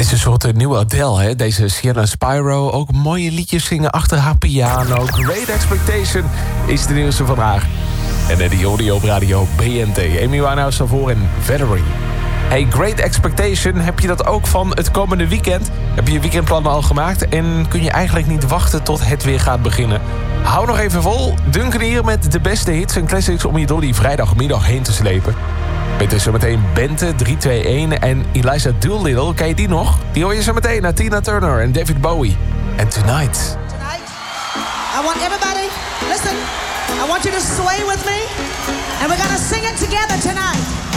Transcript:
is een soort nieuwe Adele, hè? Deze Sienna Spyro. Ook mooie liedjes zingen achter haar piano. Great Expectation is de nieuwste van haar. En die audio op radio BNT. Amy Winehouse daarvoor en Valerie. Hey, Great Expectation, heb je dat ook van het komende weekend? Heb je je weekendplannen al gemaakt? En kun je eigenlijk niet wachten tot het weer gaat beginnen? Hou nog even vol. Duncan hier met de beste hits en classics om je door die vrijdagmiddag heen te slepen. Met zo meteen Bente, 321 en Eliza Doolittle. Ken je die nog? Die hoor je zo meteen naar Tina Turner en David Bowie. En Tonight. Tonight, I want everybody, listen, I want you to sway with me. And we're gonna sing it together tonight.